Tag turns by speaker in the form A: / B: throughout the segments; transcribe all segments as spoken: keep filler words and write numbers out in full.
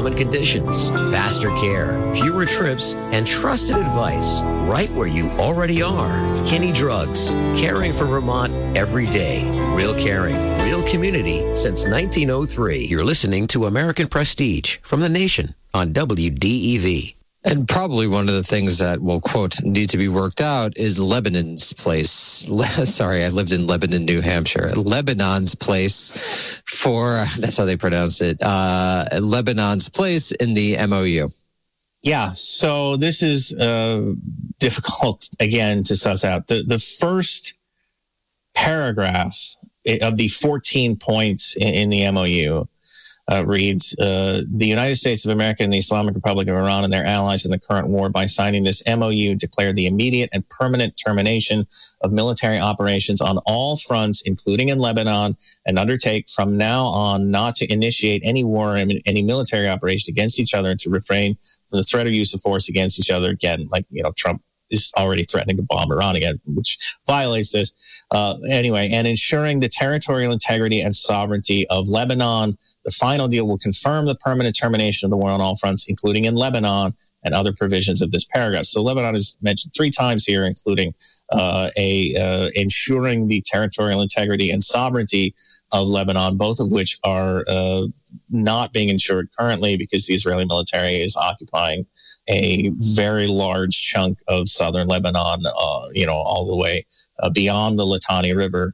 A: common conditions, faster care, fewer trips, and trusted advice right where you already are. Kinney Drugs, caring for Vermont every day. Real caring, real community since nineteen oh three. You're listening to American Prestige from The Nation on W D E V.
B: And probably one of the things that will, quote, need to be worked out is Lebanon's place. Le- Sorry, I lived in Lebanon, New Hampshire. Lebanon's place for, that's how they pronounce it, uh, Lebanon's place in the M O U.
C: Yeah, so this is uh, difficult, again, to suss out. The, the first paragraph of the fourteen points in, in the M O U Uh, reads, uh, the United States of America and the Islamic Republic of Iran and their allies in the current war, by signing this M O U, declare the immediate and permanent termination of military operations on all fronts, including in Lebanon, and undertake from now on not to initiate any war and any military operation against each other, and to refrain from the threat or use of force against each other. Again, like, you know, Trump is already threatening to bomb Iran again, which violates this. Uh, anyway, and ensuring the territorial integrity and sovereignty of Lebanon. The final deal will confirm the permanent termination of the war on all fronts, including in Lebanon, and other provisions of this paragraph. So Lebanon is mentioned three times here, including uh, a uh, ensuring the territorial integrity and sovereignty of Lebanon, both of which are uh, not being ensured currently because the Israeli military is occupying a very large chunk of southern Lebanon, uh, you know, all the way uh, beyond the Litani River.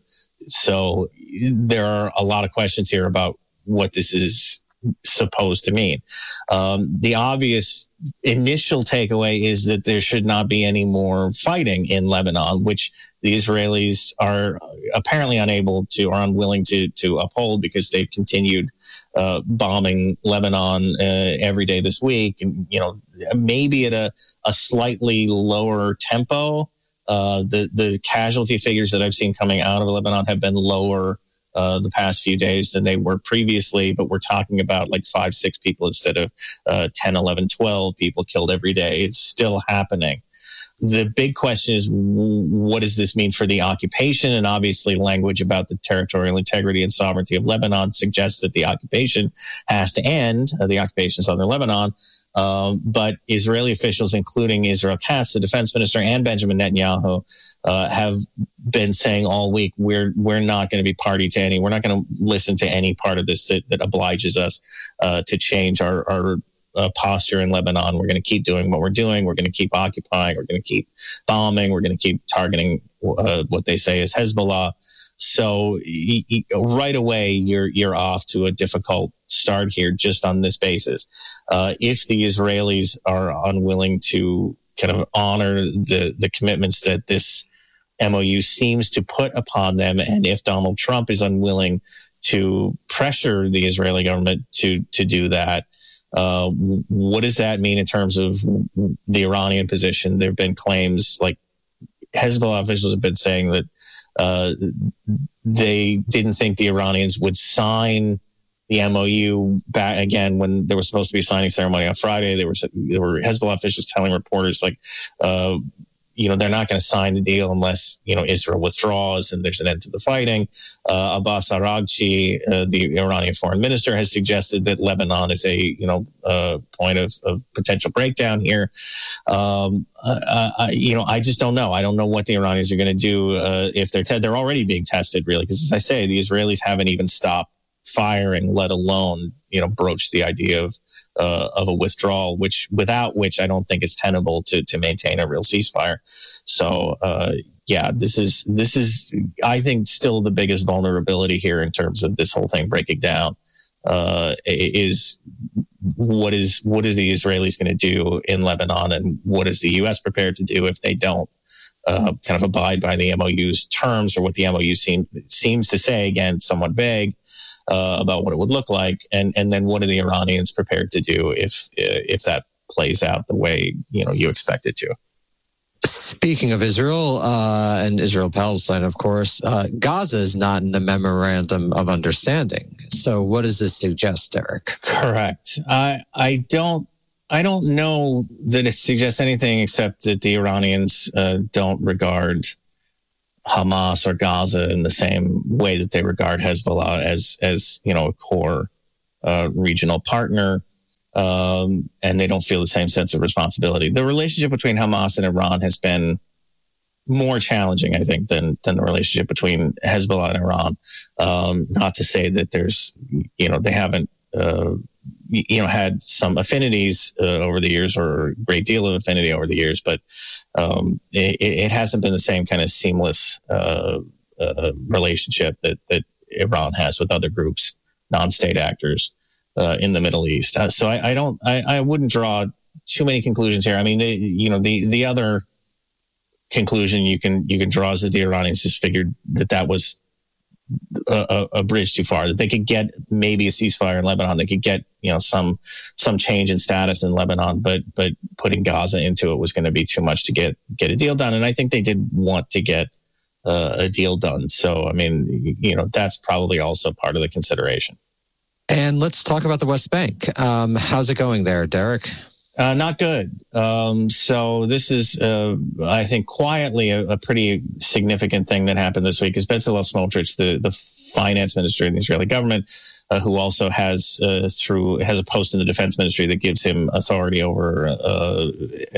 C: So there are a lot of questions here about what this is supposed to mean. Um, the obvious initial takeaway is that there should not be any more fighting in Lebanon, which the Israelis are apparently unable to or unwilling to to uphold, because they've continued uh, bombing Lebanon uh, every day this week, and you know, maybe at a, a slightly lower tempo. Uh, the the casualty figures that I've seen coming out of Lebanon have been lower Uh, the past few days than they were previously, but we're talking about like five, six people instead of uh, ten, eleven, twelve people killed every day. It's still happening. The big question is, what does this mean for the occupation? And obviously language about the territorial integrity and sovereignty of Lebanon suggests that the occupation has to end, uh, the occupation of southern Lebanon. Um, but Israeli officials, including Israel Katz, the defense minister, and Benjamin Netanyahu, uh, have been saying all week, we're we're not going to be party to any, we're not going to listen to any part of this that, that obliges us uh, to change our, our uh, posture in Lebanon. We're going to keep doing what we're doing. We're going to keep occupying. We're going to keep bombing. We're going to keep targeting uh, what they say is Hezbollah. So y- y- right away, you're you're off to a difficult start here just on this basis. Uh, if the Israelis are unwilling to kind of honor the, the commitments that this M O U seems to put upon them, and if Donald Trump is unwilling to pressure the Israeli government to to do that, uh, what does that mean in terms of the Iranian position? There have been claims, like Hezbollah officials have been saying that uh, they didn't think the Iranians would sign the M O U back again when there was supposed to be a signing ceremony on Friday. There were there were Hezbollah officials telling reporters, like, uh, you know, they're not going to sign the deal unless, you know, Israel withdraws and there's an end to the fighting. Uh, Abbas Araghchi, uh, the Iranian foreign minister, has suggested that Lebanon is a, you know, uh, point of, of potential breakdown here. Um, uh, I, you know, I just don't know. I don't know what the Iranians are going to do uh, if they're te- they're already being tested, really, because as I say, the Israelis haven't even stopped firing, let alone, you know, broach the idea of uh, of a withdrawal, which without which I don't think it's tenable to to maintain a real ceasefire. So uh, yeah, this is this is I think still the biggest vulnerability here in terms of this whole thing breaking down uh, is what is what is the Israelis going to do in Lebanon, and what is the U S prepared to do if they don't uh, kind of abide by the M O U's terms, or what the M O U seem, seems to say, again, somewhat vague. Uh, about what it would look like, and and then what are the Iranians prepared to do if if that plays out the way, you know, you expect it to.
B: Speaking of Israel uh, and Israel-Palestine, of course, uh, Gaza is not in the memorandum of understanding. So, what does this suggest, Eric?
C: Correct. I I don't I don't know that it suggests anything except that the Iranians uh, don't regard Hamas or Gaza in the same way that they regard Hezbollah as, as you know, a core uh, regional partner. um, and they don't feel the same sense of responsibility. The relationship between Hamas and Iran has been more challenging, I think, than than the relationship between Hezbollah and Iran. Um, not to say that there's, you know, they haven't, uh, you know, had some affinities uh, over the years, or a great deal of affinity over the years, but um, it, it hasn't been the same kind of seamless uh, uh, relationship that that Iran has with other groups, non-state actors uh, in the Middle East. Uh, so I, I don't, I, I wouldn't draw too many conclusions here. I mean, they, you know, the the other conclusion you can you can draw is that the Iranians just figured that that was a, a bridge too far, that they could get maybe a ceasefire in Lebanon, they could get, you know, some some change in status in Lebanon, but but putting Gaza into it was going to be too much to get get a deal done. And I think they did want to get uh, a deal done. So I mean, you know, that's probably also part of the consideration.
B: And let's talk about the West Bank. Um, how's it going there, Derek?
C: Uh, not good. Um, so this is, uh, I think, quietly a, a pretty significant thing that happened this week. Is Bezalel Smotrich, the, the finance minister in the Israeli government, uh, who also has uh, through has a post in the defense ministry that gives him authority over uh,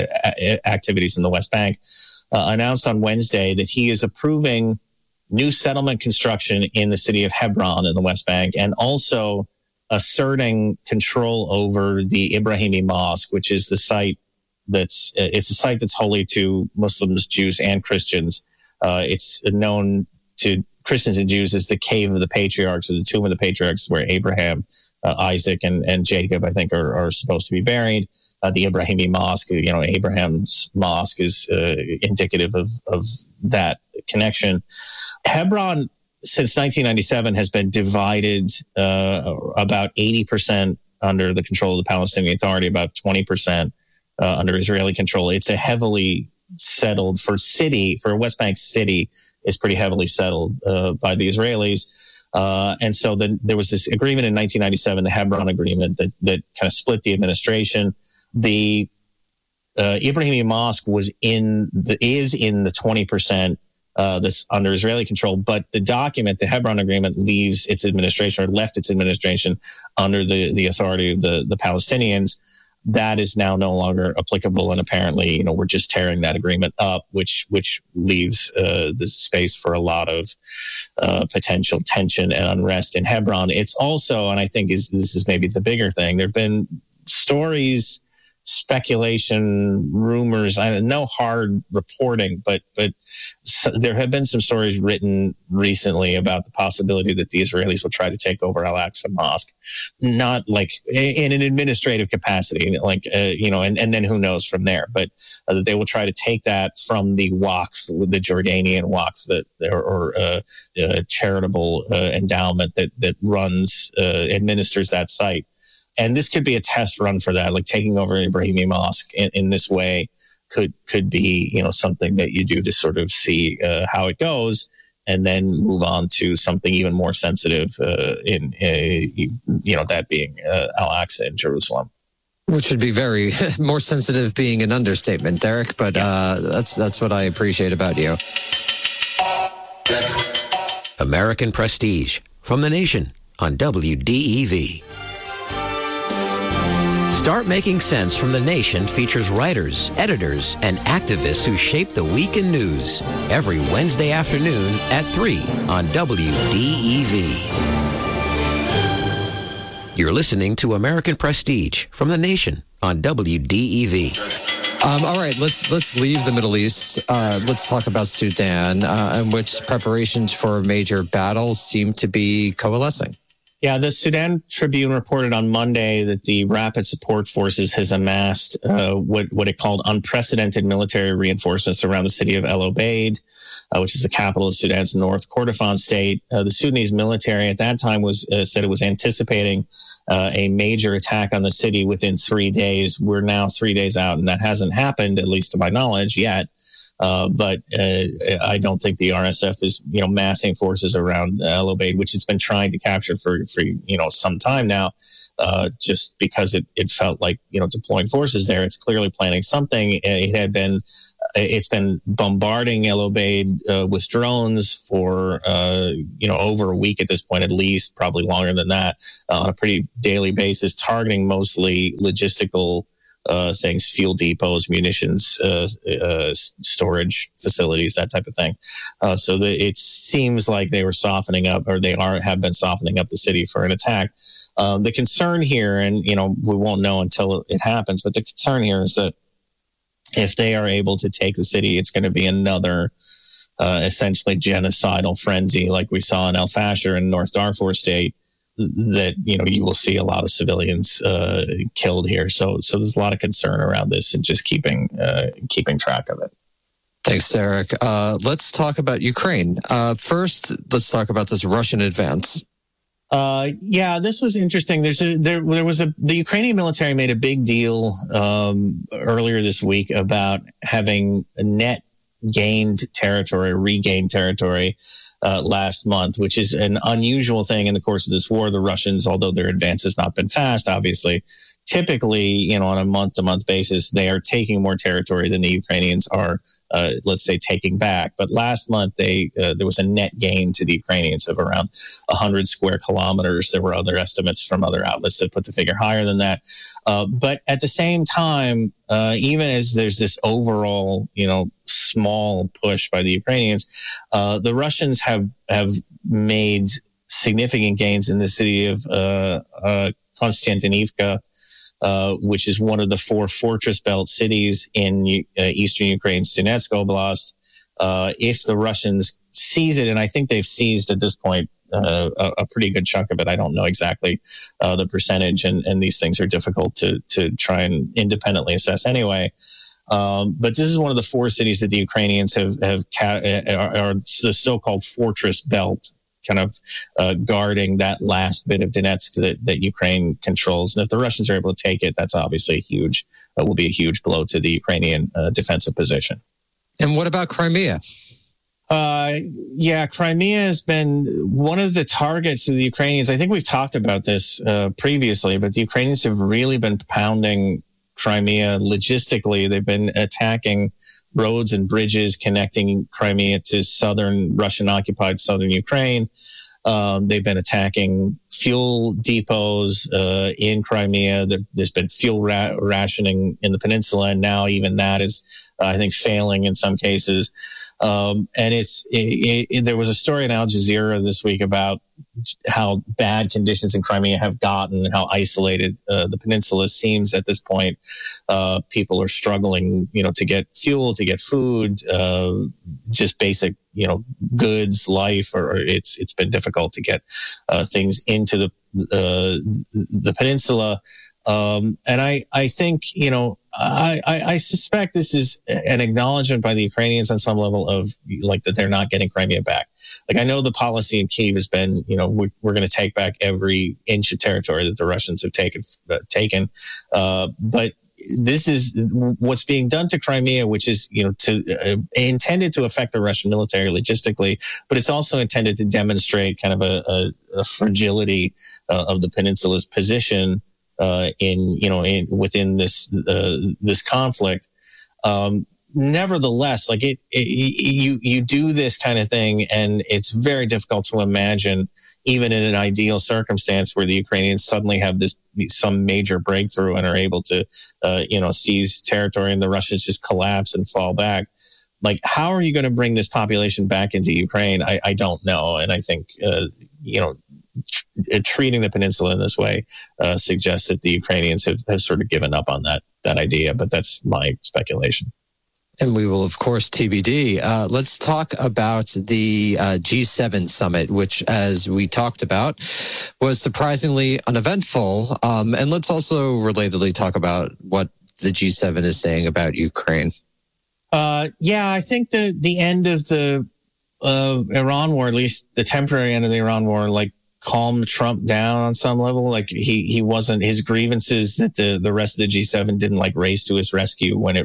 C: a- activities in the West Bank, uh, announced on Wednesday that he is approving new settlement construction in the city of Hebron in the West Bank, and also asserting control over the Ibrahimi Mosque, which is the site that's it's a site that's holy to Muslims, Jews, and Christians. Uh, it's known to Christians and Jews as the Cave of the Patriarchs, or the Tomb of the Patriarchs, where Abraham, uh, Isaac, and, and Jacob, I think, are, are supposed to be buried. Uh, the Ibrahimi Mosque, you know, Abraham's mosque, is uh, indicative of of that connection. Hebron, since nineteen ninety-seven, has been divided uh, about eighty percent under the control of the Palestinian Authority, about twenty percent uh, under Israeli control. It's a heavily settled, for city, for a West Bank city, is pretty heavily settled uh, by the Israelis. Uh, and so then there was this agreement in nineteen ninety-seven, the Hebron Agreement, that, that kind of split the administration. The uh, Ibrahimi Mosque was in the, is in the twenty percent Uh, that's under Israeli control, but the document, the Hebron Agreement, leaves its administration, or left its administration, under the, the authority of the, the Palestinians. That is now no longer applicable, and apparently, you know, we're just tearing that agreement up, which which leaves uh, the space for a lot of uh, potential tension and unrest in Hebron. It's also, and I think is this is maybe the bigger thing, there have been stories, speculation, rumors, I don't know, hard reporting, but but so there have been some stories written recently about the possibility that the Israelis will try to take over Al-Aqsa Mosque, not like in an administrative capacity, like, uh, you know, and, and then who knows from there, but uh, that they will try to take that from the Waqf, the Jordanian Waqf, that or, or uh, uh, charitable uh, endowment that that runs, uh, administers that site. And this could be a test run for that, like taking over Ibrahimi Mosque in, in this way could could be, you know, something that you do to sort of see uh, how it goes, and then move on to something even more sensitive uh, in, uh, you know, that being uh, Al-Aqsa in Jerusalem.
B: Which would be very more sensitive being an understatement, Derek, but yeah. uh, that's that's what I appreciate about you.
A: American Prestige from The Nation on W D E V. Start Making Sense from The Nation features writers, editors, and activists who shape the week in news every Wednesday afternoon at three on W D E V. You're listening to American Prestige from The Nation on W D E V.
B: Um, all right, let's let's leave the Middle East. Uh, let's talk about Sudan, uh, in which preparations for major battles seem to be coalescing.
C: Yeah, the Sudan Tribune reported on Monday that the Rapid Support Forces has amassed uh, what what it called unprecedented military reinforcements around the city of El Obeid, uh, which is the capital of Sudan's North Kordofan state. Uh, the Sudanese military at that time was uh, said it was anticipating uh, a major attack on the city within three days. We're now three days out, and that hasn't happened, at least to my knowledge, yet. Uh, but uh, I don't think the R S F is, you know, massing forces around El Obeid, which it's been trying to capture for record for, you know, some time now, uh, just because it, it felt like, you know, deploying forces there. It's clearly planning something. It had been, it's been bombarding El Obeid uh, with drones for, uh, you know, over a week at this point, at least, probably longer than that, uh, on a pretty daily basis, targeting mostly logistical Uh, things, fuel depots, munitions, uh, uh, storage facilities, that type of thing. Uh, so the, it seems like they were softening up, or they are have been softening up the city for an attack. Um, the concern here, and you know, we won't know until it happens, but the concern here is that if they are able to take the city, it's going to be another uh, essentially genocidal frenzy like we saw in El Fasher in North Darfur state. That, you know, you will see a lot of civilians uh, killed here. So, so there's a lot of concern around this and just keeping uh, keeping track of it.
B: Thanks, Eric. Uh, let's talk about Ukraine. Uh, first, let's talk about this Russian advance.
C: Uh, yeah, this was interesting. There's a, there, there was a, the Ukrainian military made a big deal um, earlier this week about having a net gained territory, regained territory uh, last month, which is an unusual thing in the course of this war. The Russians, although their advance has not been fast, obviously, typically, you know, on a month-to-month basis, they are taking more territory than the Ukrainians are, uh, let's say, taking back. But last month, they uh, there was a net gain to the Ukrainians of around one hundred square kilometers. There were other estimates from other outlets that put the figure higher than that. Uh, but at the same time, uh, even as there's this overall, you know, small push by the Ukrainians, uh, the Russians have have made significant gains in the city of uh, uh, Konstantinivka, Uh, which is one of the four fortress belt cities in uh, eastern Ukraine's Donetsk Oblast. Uh, if the Russians seize it, and I think they've seized at this point uh, a, a pretty good chunk of it. I don't know exactly uh, the percentage, and, and these things are difficult to to try and independently assess anyway. Um, but this is one of the four cities that the Ukrainians have have ca- are, are the so-called fortress belt, kind of uh, guarding that last bit of Donetsk that, that Ukraine controls. And if the Russians are able to take it, that's obviously huge. It will be a huge blow to the Ukrainian uh, defensive position.
B: And what about Crimea?
C: Uh, yeah, Crimea has been one of the targets of the Ukrainians. I think we've talked about this uh, previously, but the Ukrainians have really been pounding Crimea logistically. They've been attacking roads and bridges connecting Crimea to southern Russian-occupied southern Ukraine. Um, they've been attacking fuel depots uh, in Crimea. There, there's been fuel ra- rationing in the peninsula, and now even that is, uh, I think, failing in some cases. Um, and it's it, it, there was a story in Al Jazeera this week about how bad conditions in Crimea have gotten and how isolated uh, the peninsula seems at this point. Uh, people are struggling, you know, to get fuel, to get food, uh, just basic, you know, goods, life, or, or it's it's been difficult to get uh, things into the uh, the peninsula. Um, and I, I think, you know, I, I, I suspect this is an acknowledgement by the Ukrainians on some level of like that they're not getting Crimea back. Like, I know the policy in Kyiv has been, you know, we're, we're going to take back every inch of territory that the Russians have taken, uh, taken. Uh, but this is what's being done to Crimea, which is, you know, to uh, intended to affect the Russian military logistically, but it's also intended to demonstrate kind of a, a, a fragility uh, of the peninsula's position Uh, in you know in, within this uh, this conflict. Um, nevertheless, like it, it, you you do this kind of thing, and it's very difficult to imagine, even in an ideal circumstance, where the Ukrainians suddenly have this some major breakthrough and are able to uh, you know seize territory, and the Russians just collapse and fall back. Like, how are you going to bring this population back into Ukraine? I, I don't know, and I think uh, you know. Treating the peninsula in this way uh, suggests that the Ukrainians have, have sort of given up on that that idea, but that's my speculation.
B: And we will, of course, T B D. Uh, let's talk about the uh, G seven summit, which, as we talked about, was surprisingly uneventful. Um, and let's also relatedly talk about what the G seven is saying about Ukraine.
C: Uh, yeah, I think the the end of the uh, Iran war, at least the temporary end of the Iran war, like, calmed Trump down on some level. Like, he he wasn't, his grievances that the the rest of the G seven didn't like race to his rescue when it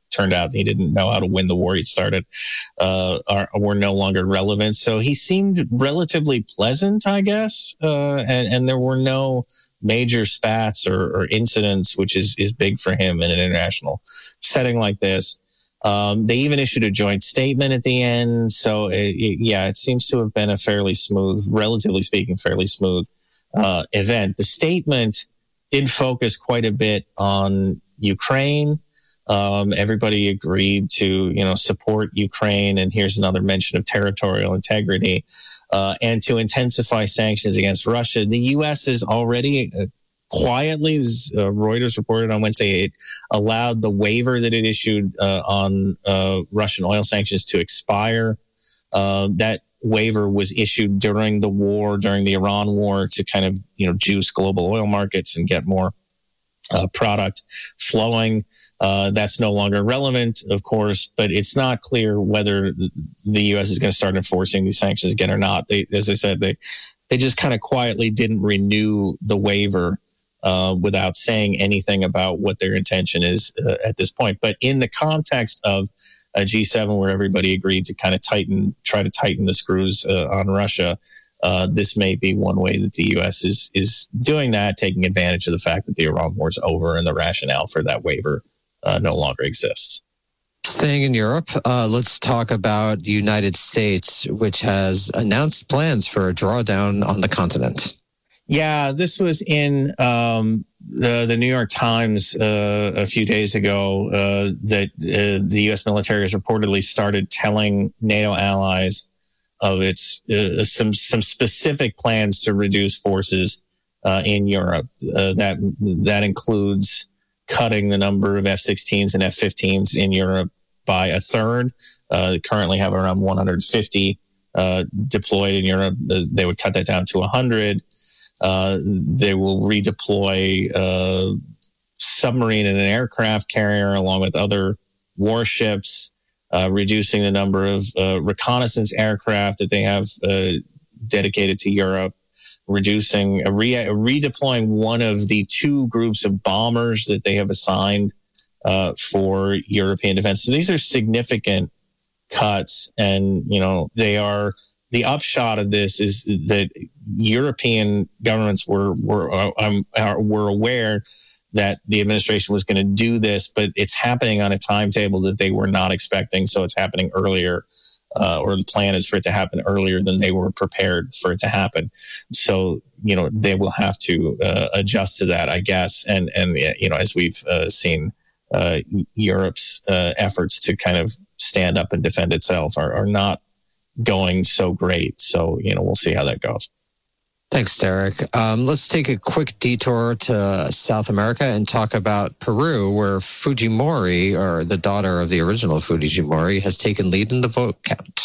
C: turned out he didn't know how to win the war he started, uh, are, were no longer relevant. So he seemed relatively pleasant, I guess, uh, and, and there were no major spats or, or incidents, which is, is big for him in an international setting like this. Um, they even issued a joint statement at the end. So, it, it, yeah, it seems to have been a fairly smooth, relatively speaking, fairly smooth uh, event. The statement did focus quite a bit on Ukraine. Um, everybody agreed to, you know, support Ukraine. And here's another mention of territorial integrity, uh, and to intensify sanctions against Russia. The U S is already uh, quietly, as uh, Reuters reported on Wednesday, it allowed the waiver that it issued uh, on uh, Russian oil sanctions to expire. Uh, that waiver was issued during the war, during the Iran war, to kind of, you know, juice global oil markets and get more Uh, product flowing. Uh, that's no longer relevant, of course, but it's not clear whether the U S is going to start enforcing these sanctions again or not. They, as I said, they they just kind of quietly didn't renew the waiver uh, without saying anything about what their intention is uh, at this point. But in the context of a G seven where everybody agreed to kind of tighten, try to tighten the screws uh, on Russia, Uh, this may be one way that the U S is is doing that, taking advantage of the fact that the Iran war is over and the rationale for that waiver uh, no longer exists.
B: Staying in Europe, uh, let's talk about the United States, which has announced plans for a drawdown on the continent.
C: Yeah, this was in um, the, the New York Times uh, a few days ago uh, that uh, the U S military has reportedly started telling NATO allies of its uh, some some specific plans to reduce forces uh, in Europe. Uh, that that includes cutting the number of F sixteens and F fifteens in Europe by a third. Uh, they currently have around one hundred fifty uh, deployed in Europe. They would cut that down to one hundred. Uh, they will redeploy uh, submarine and an aircraft carrier along with other warships. Uh, reducing the number of uh, reconnaissance aircraft that they have uh, dedicated to Europe, reducing, uh, re- redeploying one of the two groups of bombers that they have assigned uh, for European defense. So these are significant cuts, and you know they are. The upshot of this is that European governments were were um, were aware that the administration was going to do this, but it's happening on a timetable that they were not expecting. So it's happening earlier, uh, or the plan is for it to happen earlier than they were prepared for it to happen. So, you know, they will have to uh, adjust to that, I guess. And, and you know, as we've uh, seen, uh, Europe's uh, efforts to kind of stand up and defend itself are, are not going so great. So, you know, we'll see how that goes.
B: Thanks, Derek. Um, let's take a quick detour to South America and talk about Peru, where Fujimori, or the daughter of the original Fujimori, has taken lead in the vote count.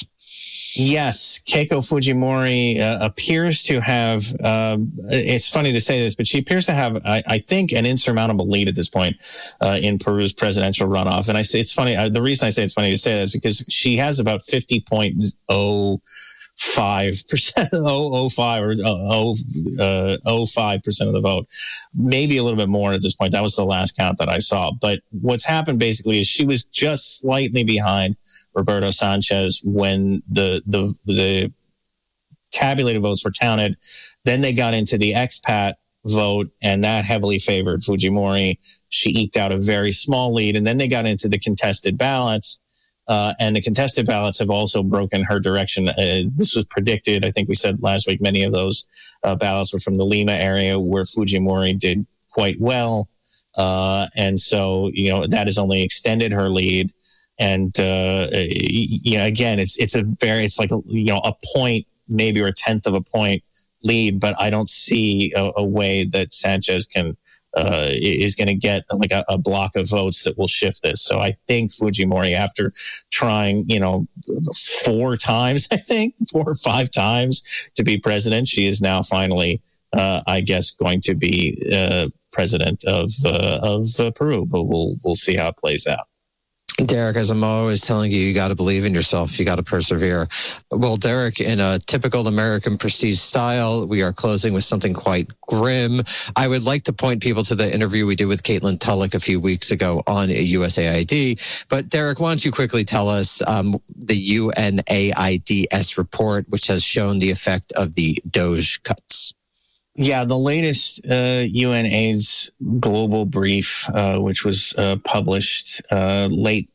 C: Yes, Keiko Fujimori uh, appears to have, uh, it's funny to say this, but she appears to have, I, I think, an insurmountable lead at this point uh, in Peru's presidential runoff. And I say it's funny, uh, the reason I say it's funny to say that is because she has about fifty point oh five percent, oh oh five or oh oh five percent of the vote, maybe a little bit more at this point. That was the last count that I saw. But what's happened basically is she was just slightly behind Roberto Sanchez when the the the tabulated votes were counted. Then they got into the expat vote, and that heavily favored Fujimori. She eked out a very small lead, and then they got into the contested ballots. Uh, and the contested ballots have also broken her direction. Uh, this was predicted. I think we said last week many of those uh, ballots were from the Lima area where Fujimori did quite well. Uh, and so, you know, that has only extended her lead. And, uh, you know, again, it's, it's a very, it's like, a, you know, a point, maybe or a tenth of a point lead, but I don't see a, a way that Sanchez can, Uh, is going to get like a, a block of votes that will shift this. So I think Fujimori, after trying, you know, four times, I think four or five times to be president, she is now finally, uh, I guess, going to be uh, president of uh, of uh, Peru. But we'll we'll see how it plays out.
B: Derek, as I'm always telling you, you got to believe in yourself. You got to persevere. Well, Derek, in a typical American prestige style, we are closing with something quite grim. I would like to point people to the interview we did with Caitlin Tulloch a few weeks ago on U S A I D. But Derek, why don't you quickly tell us um, the U N A I D S report, which has shown the effect of the DOGE cuts?
C: Yeah, the latest uh, U N AIDS global brief, uh, which was uh, published uh, late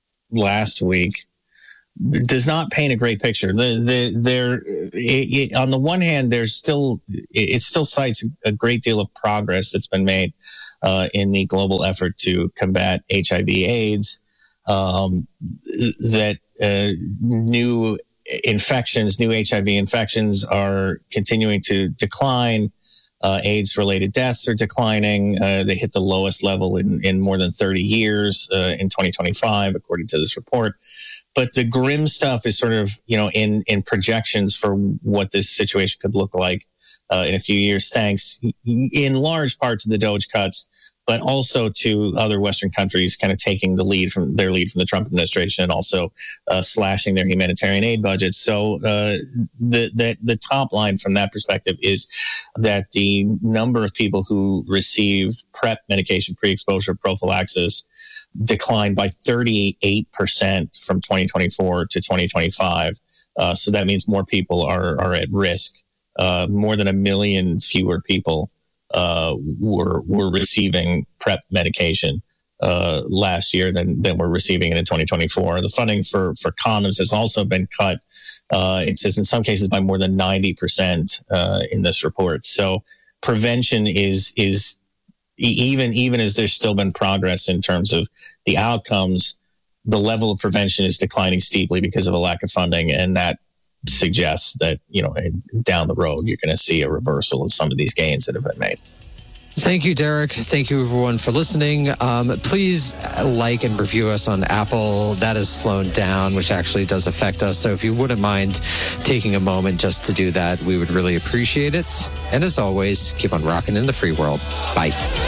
C: last week, does not paint a great picture. The the there it, it, on the one hand, there's still it, it still cites a great deal of progress that's been made uh, in the global effort to combat H I V/AIDS. Um, that uh, new infections, new H I V infections are continuing to decline. Uh, AIDS-related deaths are declining. Uh, they hit the lowest level in, in more than thirty years uh, in twenty twenty-five, according to this report. But the grim stuff is sort of, you know, in, in projections for what this situation could look like uh, in a few years, thanks in large part to the DOGE cuts, but also to other Western countries kind of taking the lead from their lead from the Trump administration and also uh, slashing their humanitarian aid budgets. So uh, the, the the top line from that perspective is that the number of people who received PrEP medication, pre-exposure prophylaxis, declined by thirty-eight percent from twenty twenty-four to twenty twenty-five. Uh, so that means more people are are at risk. Uh, more than a million fewer people Uh, were were receiving PrEP medication uh, last year than than were receiving it in twenty twenty-four. The funding for for condoms has also been cut. Uh, it says in some cases by more than ninety percent uh, in this report. So prevention is is even even as there's still been progress in terms of the outcomes, the level of prevention is declining steeply because of a lack of funding, and that suggests that, you know, down the road, you're going to see a reversal of some of these gains that have been made.
B: Thank you, Derek. Thank you, everyone, for listening. Um, please like and review us on Apple. That has slowed down, which actually does affect us. So if you wouldn't mind taking a moment just to do that, we would really appreciate it. And as always, keep on rocking in the free world. Bye.